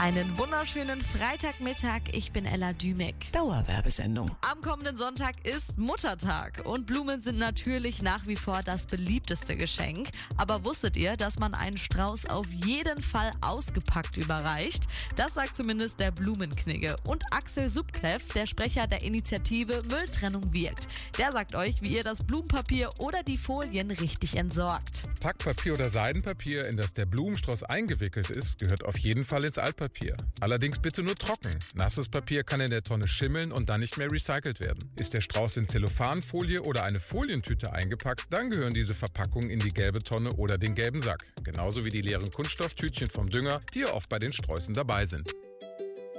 Einen wunderschönen Freitagmittag, ich bin Ella Dümek. Dauerwerbesendung. Am kommenden Sonntag ist Muttertag und Blumen sind natürlich nach wie vor das beliebteste Geschenk. Aber wusstet ihr, dass man einen Strauß auf jeden Fall ausgepackt überreicht? Das sagt zumindest der Blumenknigge. Und Axel Subkleff, der Sprecher der Initiative Mülltrennung wirkt. Der sagt euch, wie ihr das Blumenpapier oder die Folien richtig entsorgt. Packpapier oder Seidenpapier, in das der Blumenstrauß eingewickelt ist, gehört auf jeden Fall ins Altpapier. Allerdings bitte nur trocken. Nasses Papier kann in der Tonne schimmeln und dann nicht mehr recycelt werden. Ist der Strauß in Zellophanfolie oder eine Folientüte eingepackt, dann gehören diese Verpackungen in die gelbe Tonne oder den gelben Sack. Genauso wie die leeren Kunststofftütchen vom Dünger, die ja oft bei den Sträußen dabei sind.